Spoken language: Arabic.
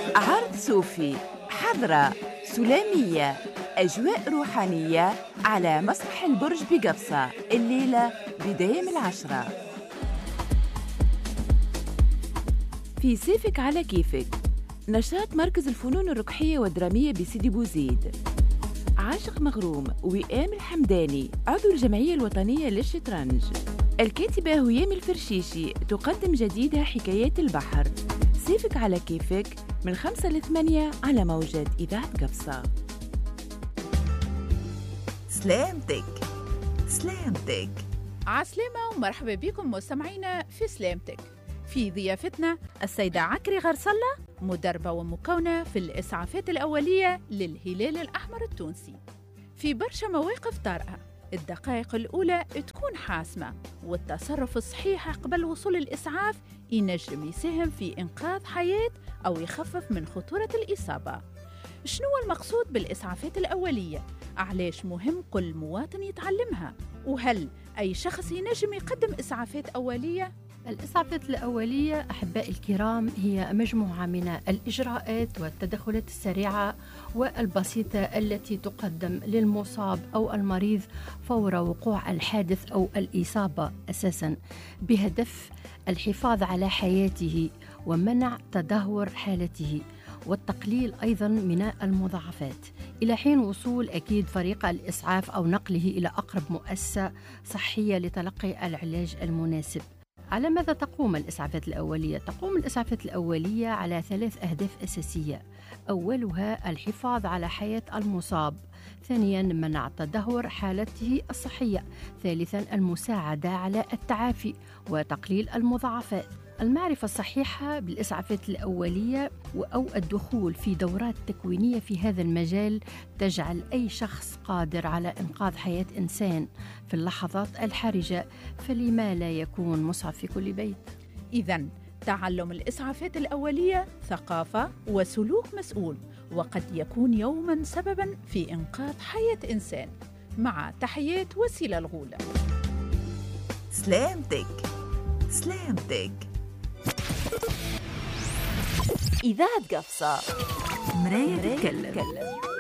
عرض صوفي، حضرة سلامية، أجواء روحانية على مسرح البرج بقبصة الليلة بداية من 10. في سيفك على كيفك، نشاط مركز الفنون الرقحية والدرامية بسيدي بوزيد. عاشق مغروم وئام الحمداني عضو الجمعية الوطنية للشطرنج. الكاتبة هيام الفرشيشي تقدم جديدها حكايات البحر. سيفك على كيفك من 5 ل 8 على موجة إذاعة قبصة. سلامتك سلامتك. عسلامة ومرحبا بكم مستمعينا في سلامتك. في ضيافتنا السيدة عكري غرسلة، مدربة ومكونة في الإسعافات الأولية للهلال الأحمر التونسي. في برشا مواقف طارئة الدقائق الأولى تكون حاسمة، والتصرف الصحيح قبل وصول الإسعاف ينجم يساهم في إنقاذ حياة أو يخفف من خطورة الإصابة. شنو المقصود بالإسعافات الأولية؟ علاش مهم كل مواطن يتعلمها؟ وهل أي شخص ينجم يقدم إسعافات أولية؟ الإسعافات الأولية أحبائي الكرام هي مجموعة من الإجراءات والتدخلات السريعة والبسيطة التي تقدم للمصاب أو المريض فور وقوع الحادث أو الإصابة أساساً، بهدف الحفاظ على حياته ومنع تدهور حالته والتقليل أيضاً من المضاعفات إلى حين وصول أكيد فريق الإسعاف أو نقله إلى أقرب مؤسسة صحية لتلقي العلاج المناسب. على ماذا تقوم الإسعافات الأولية؟ تقوم الإسعافات الأولية على 3 أهداف أساسية. أولها الحفاظ على حياة المصاب، ثانياً منع تدهور حالته الصحية، ثالثاً المساعدة على التعافي وتقليل المضاعفات. المعرفة الصحيحة بالإسعافات الأولية أو الدخول في دورات تكوينية في هذا المجال تجعل أي شخص قادر على إنقاذ حياة إنسان في اللحظات الحرجة، فلما لا يكون مسعف في كل بيت؟ إذن تعلم الإسعافات الأولية ثقافة وسلوك مسؤول، وقد يكون يوماً سبباً في إنقاذ حياة إنسان. مع تحيات وسيلة الغولة. سلامتك سلامتك. إذاعة قبصة، مراية تتكلم.